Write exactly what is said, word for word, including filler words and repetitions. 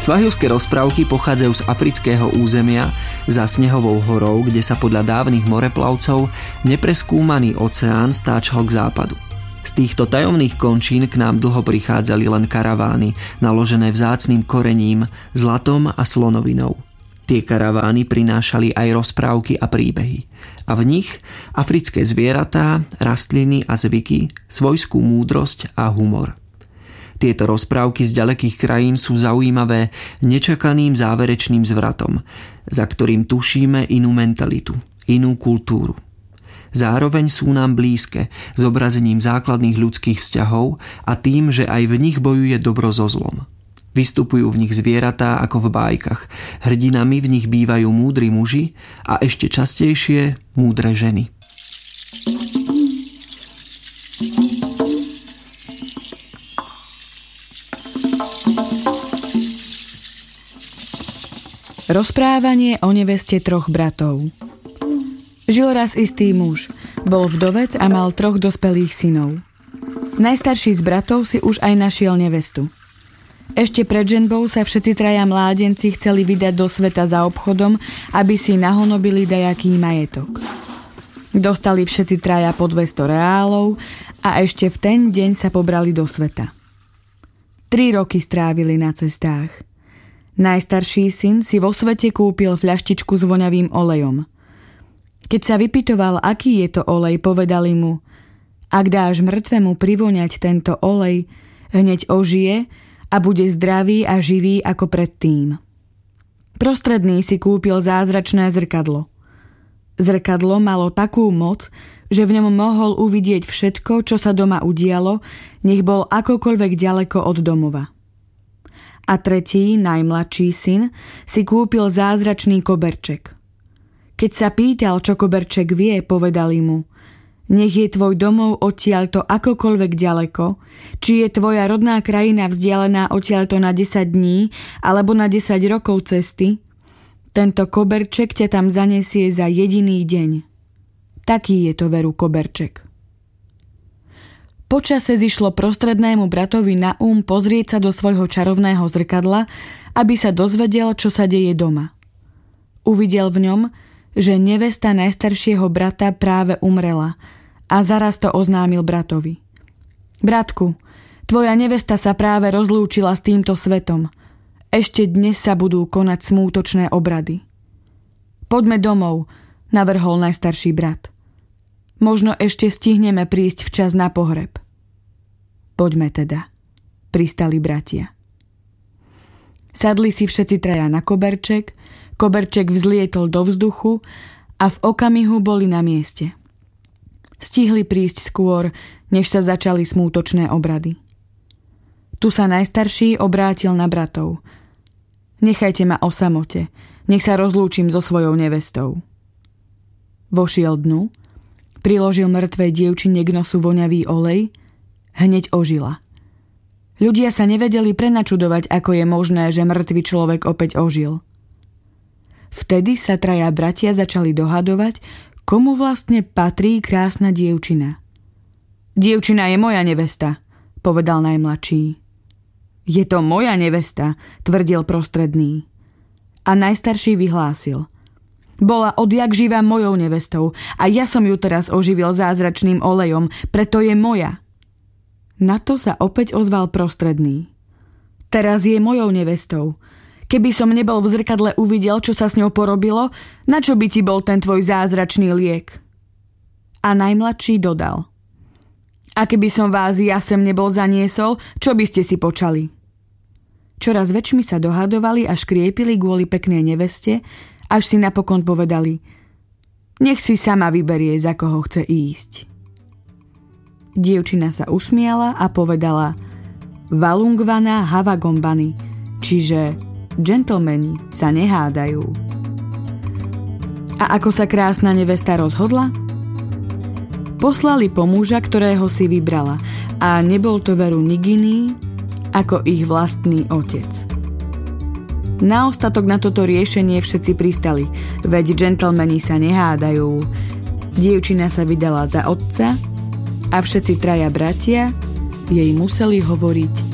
Svahilské rozprávky pochádzajú z afrického územia za Snehovou horou, kde sa podľa dávnych moreplavcov nepreskúmaný oceán stáčal k západu. Z týchto tajomných končín k nám dlho prichádzali len karavány, naložené vzácnym korením, zlatom a slonovinou. Tie karavány prinášali aj rozprávky a príbehy. A v nich africké zvieratá, rastliny a zvyky, svojskú múdrosť a humor. Tieto rozprávky z ďalekých krajín sú zaujímavé nečakaným záverečným zvratom, za ktorým tušíme inú mentalitu, inú kultúru. Zároveň sú nám blízke, zobrazením základných ľudských vzťahov a tým, že aj v nich bojuje dobro so zlom. Vystupujú v nich zvieratá ako v bájkach, hrdinami v nich bývajú múdri muži a ešte častejšie múdre ženy. Rozprávanie o neveste troch bratov. Žil raz istý muž, bol vdovec a mal troch dospelých synov. Najstarší z bratov si už aj našiel nevestu. Ešte pred ženbou sa všetci traja mládenci chceli vydať do sveta za obchodom, aby si nahonobili dajaký majetok. Dostali všetci traja po dvesto reálov a ešte v ten deň sa pobrali do sveta. Tri roky strávili na cestách. Najstarší syn si vo svete kúpil fľaštičku s voňavým olejom. Keď sa vypytoval, aký je to olej, povedali mu: ak dáš mŕtvemu privoňať tento olej, hneď ožije a bude zdravý a živý ako predtým. Prostredný si kúpil zázračné zrkadlo. Zrkadlo malo takú moc, že v ňom mohol uvidieť všetko, čo sa doma udialo, nech bol akokoľvek ďaleko od domova. A tretí, najmladší syn, si kúpil zázračný koberček. Keď sa pýtal, čo koberček vie, povedali mu: nech je tvoj domov odtiaľto akokoľvek ďaleko, či je tvoja rodná krajina vzdialená odtiaľto na desať dní alebo na desať rokov cesty, tento koberček ťa tam zanesie za jediný deň. Taký je to veru koberček. Počase zišlo prostrednému bratovi na um pozrieť sa do svojho čarovného zrkadla, aby sa dozvedel, čo sa deje doma. Uvidel v ňom, že nevesta najstaršieho brata práve umrela a zaraz to oznámil bratovi. Bratku, tvoja nevesta sa práve rozlúčila s týmto svetom. Ešte dnes sa budú konať smútočné obrady. Poďme domov, navrhol najstarší brat. Možno ešte stihneme prísť včas na pohreb. Poďme teda, pristali bratia. Sadli si všetci traja na koberček, koberček vzlietol do vzduchu a v okamihu boli na mieste. Stihli prísť skôr, než sa začali smútočné obrady. Tu sa najstarší obrátil na bratov. Nechajte ma o samote, nech sa rozlúčim so svojou nevestou. Vošiel dnu, priložil mŕtvej dievčine k nosu voňavý olej, hneď ožila. Ľudia sa nevedeli prenačudovať, ako je možné, že mŕtvy človek opäť ožil. Vtedy sa traja bratia začali dohadovať, komu vlastne patrí krásna dievčina. Dievčina je moja nevesta, povedal najmladší. Je to moja nevesta, tvrdil prostredný. A najstarší vyhlásil. Bola odjak živa mojou nevestou a ja som ju teraz oživil zázračným olejom, preto je moja. Na to sa opäť ozval prostredný. Teraz je mojou nevestou. Keby som nebol v zrkadle uvidel, čo sa s ňou porobilo, na čo by ti bol ten tvoj zázračný liek? A najmladší dodal. A keby som vás ja sem nebol zaniesol, čo by ste si počali? Čoraz väčšmi sa dohadovali a škriepili kvôli peknej neveste, až si napokon povedali: nech si sama vyberie, za koho chce ísť. Dievčina sa usmiala a povedala: Valungvana havagombany, čiže džentlmeni sa nehádajú. A ako sa krásna nevesta rozhodla? Poslali po muža, ktorého si vybrala, a nebol to veru nik iný ako ich vlastný otec. Na ostatok na toto riešenie všetci pristali, veď džentlmeni sa nehádajú. Dievčina sa vydala za otca a všetci traja bratia jej museli hovoriť